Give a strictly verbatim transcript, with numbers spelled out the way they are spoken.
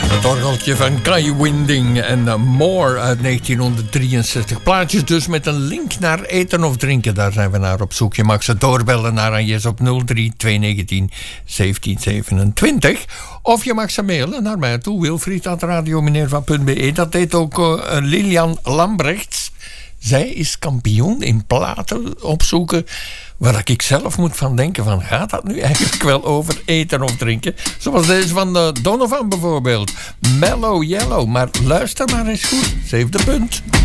Het orgeltje van Kai Winding en uh, More uit negentienhonderddrieënzestig. Plaatjes dus met een link naar eten of drinken. Daar zijn we naar op zoek. Je mag ze doorbellen naar Agnes op nul drie twee een negen zeventien zevenentwintig. Of je mag ze mailen naar mij toe. Wilfried at radiominerva punt be. Dat deed ook uh, Lilian Lambrechts. Zij is kampioen in platen opzoeken waar ik zelf moet van denken van, gaat dat nu eigenlijk wel over eten of drinken? Zoals deze van de Donovan bijvoorbeeld. Mellow Yellow. Maar luister maar eens goed. Zevende punt.